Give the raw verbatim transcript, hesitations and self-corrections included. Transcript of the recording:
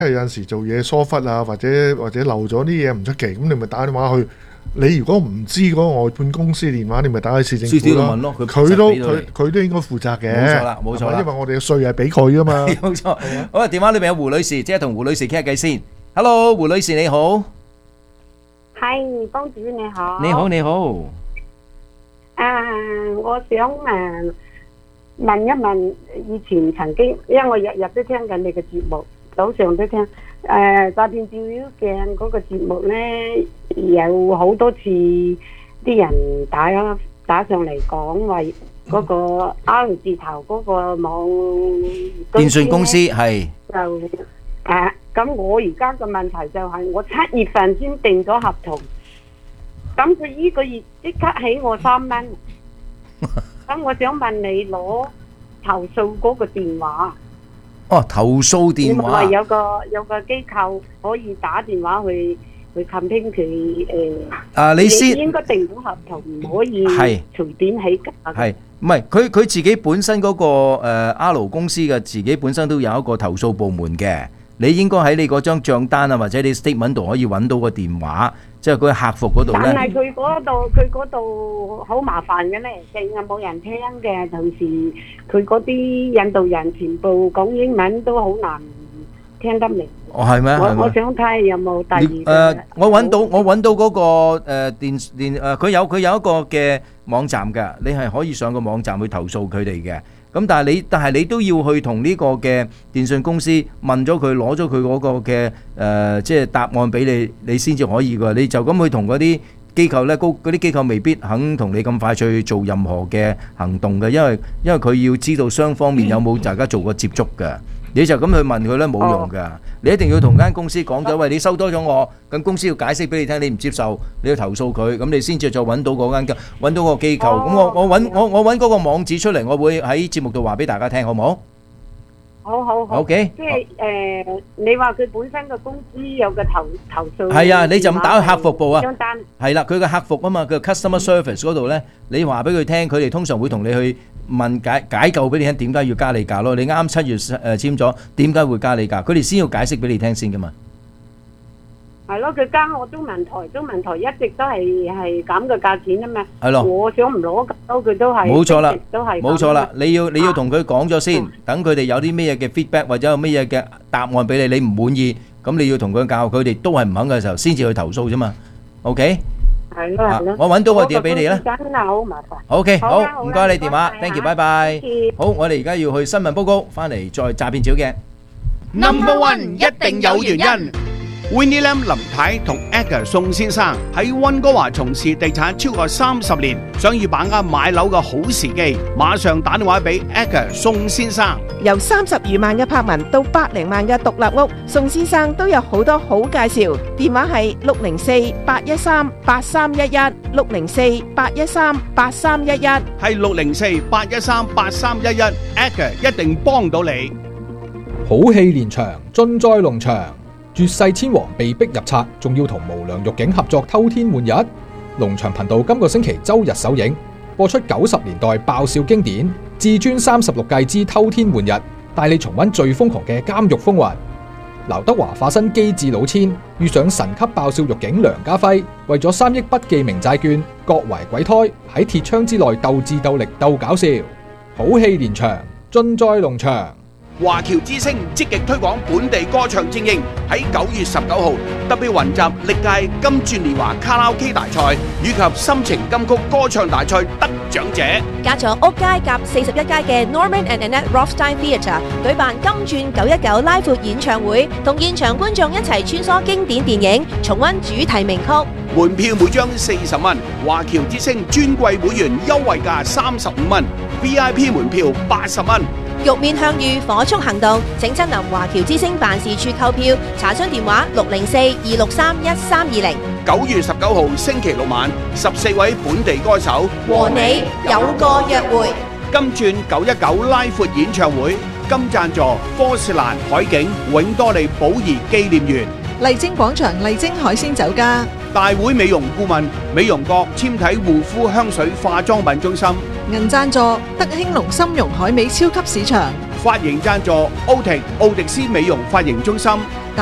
因為有陣時做嘢疏忽啊，或者或者漏咗啲嘢唔出奇，咁你咪打電話去。你如果唔知嗰個外判公司電話，你咪打去市政府咯。 問咯， 佢都佢佢都應該負責嘅。 冇錯啦，冇錯啦， 因為我哋嘅稅係俾佢噶嘛。 冇錯。好啊，電話裏邊有胡女士，即係同胡女士傾下偈先。Hello， 胡女士你好。 係，幫主你好。 你好，你好。 誒，我想誒問一問，以前曾經，因為我日日都聽緊你嘅節目，早上都聽。誒，詐騙照妖鏡嗰個節目咧，有好多次啲人打打上嚟講話嗰個 R 字頭嗰個網電信公司係就誒，咁我而家嘅問題就係我七月份先訂咗合同，咁佢呢個月即刻起我三蚊，咁我想問你攞投訴嗰個電話。 哦，投訴電話。 話有個有個機構可以打電話去去 complain 佢誒。 啊，你先應該定咗合同，唔可以隨便起價。 係，唔係佢佢自己本身嗰個誒 R 公司嘅自己本身都有一個投訴部門嘅。你應該喺你嗰張帳單啊，或者你 statement 度可以揾到個電話，即係佢客服嗰度咧。 但係佢嗰度佢嗰度好麻煩嘅咧，淨係冇人聽嘅，同時佢嗰啲引導人全部講英文都好難聽得明。 哦，係咩？ 我我想睇下有冇第二。誒，我揾到我揾到嗰個誒電電誒，佢有佢有一個嘅網站㗎，你係可以上個網站去投訴佢哋嘅。咁但係你，但係你都要去同呢個嘅電信公司問咗佢，攞咗佢嗰個嘅誒，即係答案俾你，你先至可以㗎。你就咁去同嗰啲機構咧，高嗰啲機構未必肯同你咁快去做任何嘅行動嘅，因為因為佢要知道雙方面有冇大家做過接觸嘅。你就咁去問佢咧冇用㗎，你一定要同間公司講咗，喂，你收多咗我，咁公司要解釋俾你聽，你唔接受，你要投訴佢，咁你先至再揾到嗰間揾到個機構。咁我我揾我我揾嗰個網址出嚟，我會喺節目度話俾大家聽，好唔好？ 好好好。 OK。 即係誒，你話佢本身個公司有個投投訴。 係啊，你就咁打去客服部啊。 張單。係啦，佢個客服啊嘛，佢 customer service 嗰度咧，你話俾佢聽，佢哋通常會同你去問解解救俾你聽，點解要加你價咯？你啱七月誒簽咗，點解會加你價？佢哋先要解釋俾你聽先噶嘛。 係咯，佢加我中文台，中文台一直都係係減個價錢啊嘛。 係咯。 我想唔攞咁多，佢都係冇錯啦， 都係冇錯啦。你要你要同佢講咗先，等佢哋有啲咩嘢嘅 feedback 或者有咩嘢嘅答案俾你，你唔滿意，咁你要同佢教，佢哋都係唔肯嘅時候，先至去投訴啫嘛。OK。 係咯係咯。 我揾到個電話俾你啦。 真係好麻煩。 OK，好，唔該你電話 ，thank you，拜拜。好，我哋而家要去新聞報告，翻嚟再詐騙小嘅。 Number one 一定有原因。Winnie Lam 林太同 Edgar 宋先生喺溫哥華從事地產超過三十年，想要把握買樓嘅好時機，馬上打電話俾 Edgar 宋先生。 由三十餘萬嘅柏文到百零萬嘅獨立屋，宋先生都有好多好介紹。電話係六零四八一三八三一一，六零四八一三八三一一， 係六零四八一三八三一一 ，Edgar 一定幫到你。 好戲連場，盡在龍場。絕世千王被逼入冊，仲要同無良獄警合作偷天換日。龍翔頻道今個星期周日首映，播出九十年代爆笑經典，至尊三十六計之偷天換日，帶你重溫最瘋狂嘅監獄風雲。劉德華化身機智老千，遇上神級爆笑獄警梁家輝，為咗三億不記名債券，各懷鬼胎，喺鐵窗之內鬥智鬥力鬥搞笑。好戲連場，盡在龍翔。 華僑之星積極推廣本地歌唱精英，喺九月十九號特別雲集歷屆金鑽年華卡拉 OK 大賽以及心情金曲歌唱大賽得獎者， 加咗屋街夾四十一街嘅 Norman and Annette Rothstein Theatre 舉辦金鑽九一九拉闊演唱會，同現場觀眾一齊穿梭經典電影，重溫主題名曲。 門票每張四十蚊，華僑之星尊貴會員優惠價三十五蚊 ，V I P 門票八十蚊。 玉面向隅火速行動，請親臨華僑之星辦事處購票，查詢電話六零四二六三一三二零。 九月十九號星期六晚，十四位本地歌手和你有個約會。 金鑽九一九拉闊演唱會，金贊助科士蘭海景永多利寶儀紀念園。 麗晶廣場麗晶海鮮酒家。 大會美容顧問美容閣纖體護膚香水化妝品中心。 銀贊助德興隆參茸海味超級市場。 髮型贊助奧迪奧迪斯美容髮型中心。